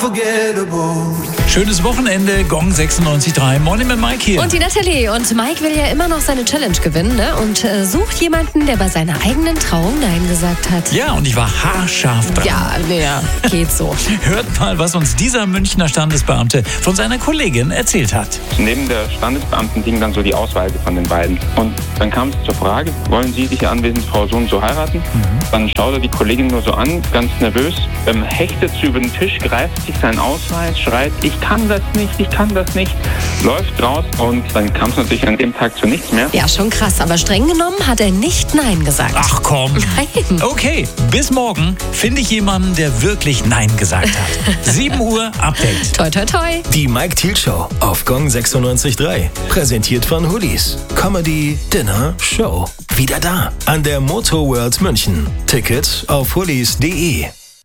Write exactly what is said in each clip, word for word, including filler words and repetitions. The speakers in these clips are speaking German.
Schönes Wochenende, Gong sechsundneunzig Komma drei. Morning mit Mike hier. Und die Natalie. Und Mike will ja immer noch seine Challenge gewinnen, ne? Und äh, sucht jemanden, der bei seiner eigenen Trauung Nein gesagt hat. Ja, und ich war haarscharf dran. Ja, naja, geht so. Hört mal, was uns dieser Münchner Standesbeamte von seiner Kollegin erzählt hat. Neben der Standesbeamten ging dann so die Ausweise von den beiden. Und dann kam es zur Frage, wollen Sie, die anwesende Frau so und so heiraten? Mhm. Dann schaute die Kollegin nur so an, ganz nervös, ähm, hechtet sie über den Tisch, greift sich seinen Ausweis, schreit, ich kann das nicht, ich kann das nicht, läuft raus und dann kam es natürlich an dem Tag zu nichts mehr. Ja, schon krass, aber streng genommen hat er nicht Nein gesagt. Ach komm. Nein. Okay, bis morgen finde ich jemanden, der wirklich Nein gesagt hat. sieben Uhr Update. Toi, toi, toi. Die Mike Thiel Show auf Gong sechsundneunzig Komma drei. Präsentiert von Hoodies. Comedy, Dinner, Show. Wieder da an der Motor World München. Tickets auf hoodies punkt de.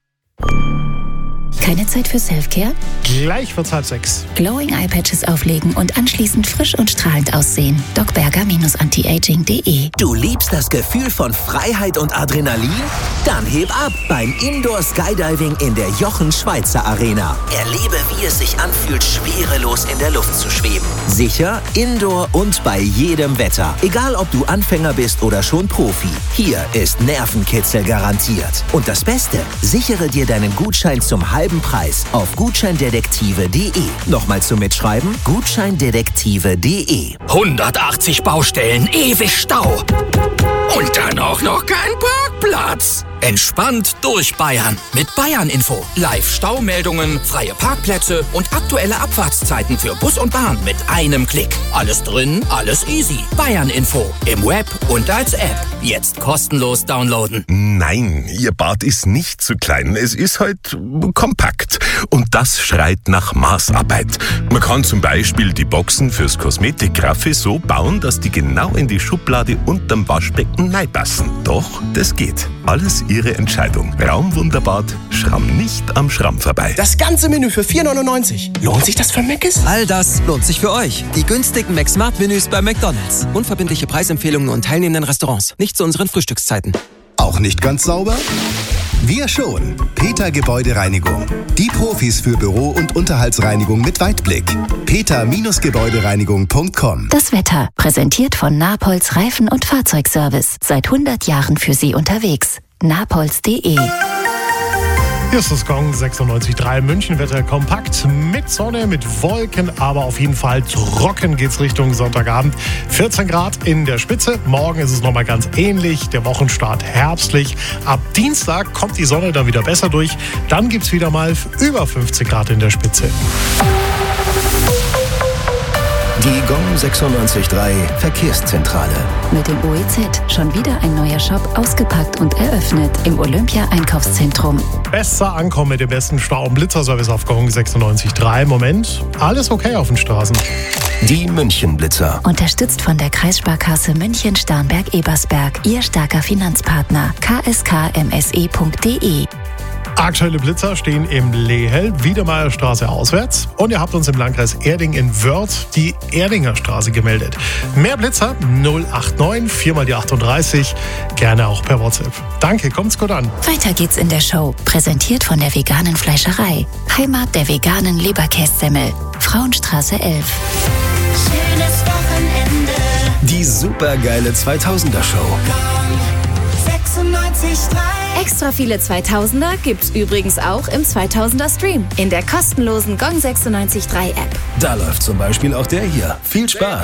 Keine Zeit für Selfcare? Gleich wird's halb sechs. Glowing Eye Patches auflegen und anschließend frisch und strahlend aussehen. docberger Anti-Aging punkt de. Du liebst das Gefühl von Freiheit und Adrenalin? Dann heb ab beim Indoor Skydiving in der Jochen Schweizer Arena. Erlebe, wie es sich anfühlt, schwerelos in der Luft zu schweben. Sicher, Indoor und bei jedem Wetter. Egal, ob du Anfänger bist oder schon Profi. Hier ist Nervenkitzel garantiert. Und das Beste, sichere dir deinen Gutschein zum halben Preis auf gutscheindetektive punkt de. Nochmal zum Mitschreiben: gutscheindetektive punkt de. hundertachtzig Baustellen, ewig Stau. Und dann auch noch kein Parkplatz. Entspannt durch Bayern mit Bayern Info. Live-Staumeldungen, freie Parkplätze und aktuelle Abfahrtszeiten für Bus und Bahn mit einem Klick. Alles drin, alles easy. Bayern Info im Web und als App. Jetzt kostenlos downloaden. Nein, Ihr Bad ist nicht zu klein. Es ist halt kompakt. Und das schreit nach Maßarbeit. Man kann zum Beispiel die Boxen fürs Kosmetikgraffi so bauen, dass die genau in die Schublade unterm Waschbecken reinpassen. Doch, das geht. Alles Ihre Entscheidung. Raumwunderbad, Schramm nicht am Schramm vorbei. Das ganze Menü für vier neunundneunzig. Lohnt sich das für Mc's? All das lohnt sich für euch. Die günstigen McSmart-Menüs bei McDonald's. Unverbindliche Preisempfehlungen und teilnehmenden Restaurants. Nicht zu unseren Frühstückszeiten. Auch nicht ganz sauber? Wir schon. Peter Gebäudereinigung. Die Profis für Büro- und Unterhaltsreinigung mit Weitblick. peter Gebäudereinigung punkt com. Das Wetter, präsentiert von Napolz Reifen- und Fahrzeugservice. Seit hundert Jahren für Sie unterwegs. napolz punkt de. Hier ist das Gong sechsundneunzig Komma drei Münchenwetter kompakt mit Sonne, mit Wolken, aber auf jeden Fall trocken geht's Richtung Sonntagabend. vierzehn Grad in der Spitze. Morgen ist es nochmal ganz ähnlich. Der Wochenstart herbstlich. Ab Dienstag kommt die Sonne dann wieder besser durch. Dann gibt's wieder mal über fünfzehn Grad in der Spitze. Die Gong sechsundneunzig Komma drei Verkehrszentrale. Mit dem O E Z schon wieder ein neuer Shop ausgepackt und eröffnet im Olympia-Einkaufszentrum. Besser ankommen mit dem besten Stau- und Blitzerservice auf Gong sechsundneunzig Komma drei. Moment, alles okay auf den Straßen. Die Münchenblitzer. Unterstützt von der Kreissparkasse München-Starnberg-Ebersberg. Ihr starker Finanzpartner. k s k m s e punkt de. Aktuelle Blitzer stehen im Lehel, Wiedemayerstraße auswärts. Und ihr habt uns im Landkreis Erding in Wörth die Erdinger Straße gemeldet. Mehr Blitzer null acht neun vier mal die achtunddreißig. Gerne auch per WhatsApp. Danke, kommt's gut an. Weiter geht's in der Show. Präsentiert von der veganen Fleischerei. Heimat der veganen Leberkässemmel. Frauenstraße elf. Schönes Wochenende. Die supergeile zweitausender-Show. sechsundneunzig Komma drei. Extra viele zweitausender gibt's übrigens auch im zweitausender Stream in der kostenlosen Gong sechsundneunzig Komma drei App. Da läuft zum Beispiel auch der hier. Viel Spaß!